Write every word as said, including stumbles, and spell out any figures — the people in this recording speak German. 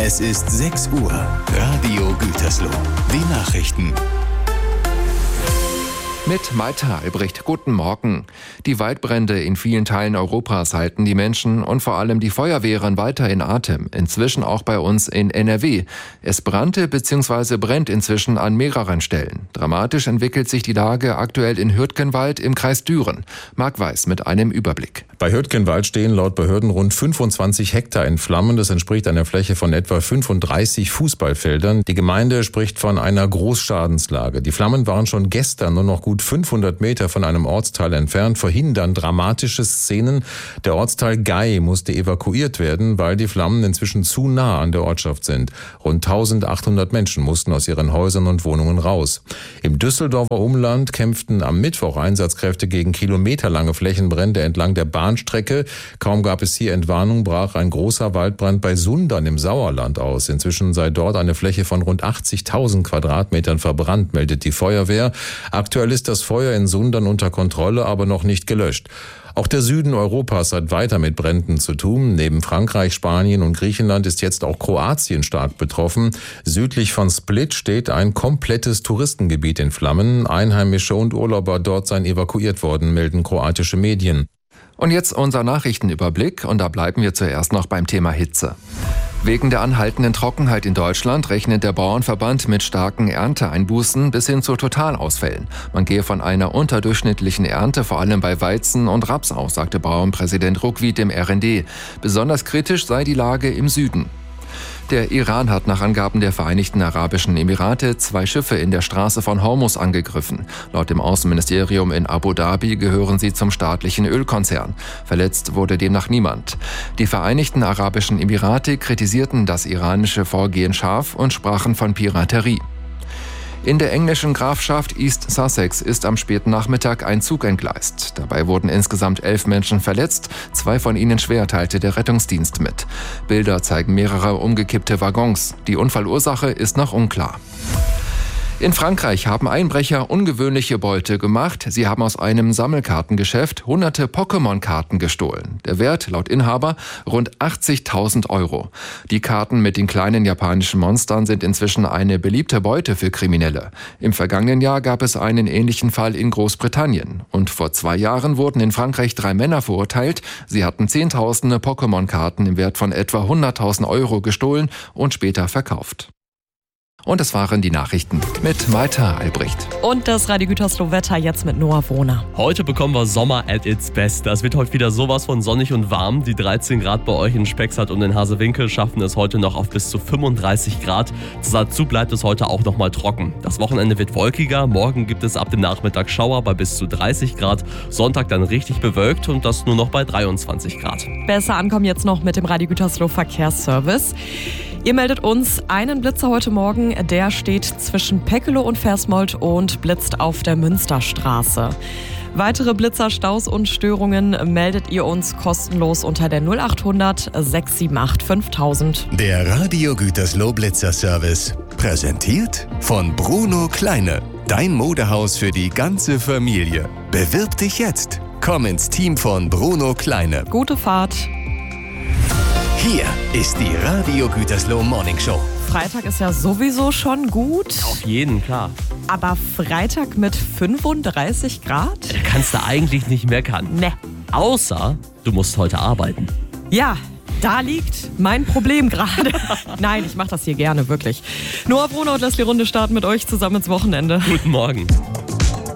Es ist sechs Uhr. Radio Gütersloh. Die Nachrichten. Mit Malte Albrecht, guten Morgen. Die Waldbrände in vielen Teilen Europas halten die Menschen und vor allem die Feuerwehren weiter in Atem. Inzwischen auch bei uns in N R W. Es brannte bzw. brennt inzwischen an mehreren Stellen. Dramatisch entwickelt sich die Lage aktuell in Hürtgenwald im Kreis Düren. Marc Weiß mit einem Überblick. Bei Hürtgenwald stehen laut Behörden rund fünfundzwanzig Hektar in Flammen. Das entspricht einer Fläche von etwa fünfunddreißig Fußballfeldern. Die Gemeinde spricht von einer Großschadenslage. Die Flammen waren schon gestern nur noch gut fünfhundert Meter von einem Ortsteil entfernt, verhindern dramatische Szenen. Der Ortsteil Gei musste evakuiert werden, weil die Flammen inzwischen zu nah an der Ortschaft sind. Rund eintausendachthundert Menschen mussten aus ihren Häusern und Wohnungen raus. Im Düsseldorfer Umland kämpften am Mittwoch Einsatzkräfte gegen kilometerlange Flächenbrände entlang der Bahnstrecke. Kaum gab es hier Entwarnung, brach ein großer Waldbrand bei Sundern im Sauerland aus. Inzwischen sei dort eine Fläche von rund achtzigtausend Quadratmetern verbrannt, meldet die Feuerwehr. Aktuell ist das Feuer in Sundern unter Kontrolle, aber noch nicht gelöscht. Auch der Süden Europas hat weiter mit Bränden zu tun. Neben Frankreich, Spanien und Griechenland ist jetzt auch Kroatien stark betroffen. Südlich von Split steht ein komplettes Touristengebiet in Flammen. Einheimische und Urlauber dort seien evakuiert worden, melden kroatische Medien. Und jetzt unser Nachrichtenüberblick und da bleiben wir zuerst noch beim Thema Hitze. Wegen der anhaltenden Trockenheit in Deutschland rechnet der Bauernverband mit starken Ernteeinbußen bis hin zu Totalausfällen. Man gehe von einer unterdurchschnittlichen Ernte vor allem bei Weizen und Raps aus, sagte Bauernpräsident Ruckwied dem R N D. Besonders kritisch sei die Lage im Süden. Der Iran hat nach Angaben der Vereinigten Arabischen Emirate zwei Schiffe in der Straße von Hormuz angegriffen. Laut dem Außenministerium in Abu Dhabi gehören sie zum staatlichen Ölkonzern. Verletzt wurde demnach niemand. Die Vereinigten Arabischen Emirate kritisierten das iranische Vorgehen scharf und sprachen von Piraterie. In der englischen Grafschaft East Sussex ist am späten Nachmittag ein Zug entgleist. Dabei wurden insgesamt elf Menschen verletzt, zwei von ihnen schwer, teilte der Rettungsdienst mit. Bilder zeigen mehrere umgekippte Waggons. Die Unfallursache ist noch unklar. In Frankreich haben Einbrecher ungewöhnliche Beute gemacht. Sie haben aus einem Sammelkartengeschäft hunderte Pokémon-Karten gestohlen. Der Wert laut Inhaber rund achtzigtausend Euro. Die Karten mit den kleinen japanischen Monstern sind inzwischen eine beliebte Beute für Kriminelle. Im vergangenen Jahr gab es einen ähnlichen Fall in Großbritannien. Und vor zwei Jahren wurden in Frankreich drei Männer verurteilt. Sie hatten zehntausende Pokémon-Karten im Wert von etwa hunderttausend Euro gestohlen und später verkauft. Und es waren die Nachrichten mit Malte Albrecht. Und das Radio Gütersloh Wetter jetzt mit Noah Wohner. Heute bekommen wir Sommer at its best. Das wird heute wieder sowas von sonnig und warm. Die dreizehn Grad bei euch in Spexart und in Hasewinkel schaffen es heute noch auf bis zu fünfunddreißig Grad. Dazu bleibt es heute auch noch mal trocken. Das Wochenende wird wolkiger. Morgen gibt es ab dem Nachmittag Schauer bei bis zu dreißig Grad. Sonntag dann richtig bewölkt und das nur noch bei dreiundzwanzig Grad. Besser ankommen jetzt noch mit dem Radio Gütersloh Verkehrsservice. Ihr meldet uns einen Blitzer heute Morgen, der steht zwischen Peckelow und Versmold und blitzt auf der Münsterstraße. Weitere Blitzer, Staus und Störungen meldet ihr uns kostenlos unter der null achthundert sechs sieben acht fünftausend. Der Radio Gütersloh Blitzer Service. Präsentiert von Bruno Kleine. Dein Modehaus für die ganze Familie. Bewirb dich jetzt. Komm ins Team von Bruno Kleine. Gute Fahrt. Hier ist die Radio Gütersloh Morning Show. Freitag ist ja sowieso schon gut. Auf jeden, klar. Aber Freitag mit fünfunddreißig Grad? Da kannst du eigentlich nicht meckern. Ne. Außer, du musst heute arbeiten. Ja, da liegt mein Problem gerade. Nein, ich mache das hier gerne, wirklich. Noah Brunner und Leslie Runde starten mit euch zusammen ins Wochenende. Guten Morgen.